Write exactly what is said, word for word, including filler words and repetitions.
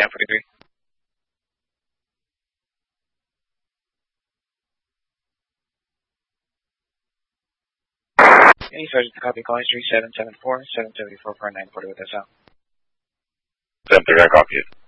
ten forty-three. Any Sergeant, copy, call history seven seven four, seven seven four four nine forty with S L. seven thirty, I copy it.